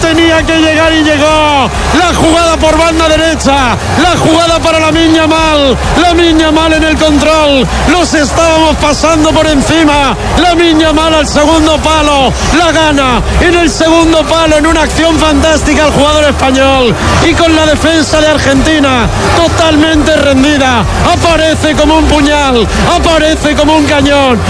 tenía que llegar y llegó. La jugada por banda derecha, la jugada para Lamine Yamal en el control. Los estábamos pasando por encima. Lamine Yamal al segundo palo, la gana en el segundo palo en una acción fantástica el jugador español. Y con la defensa de Argentina totalmente rendida, aparece como un puñal, aparece como un cañón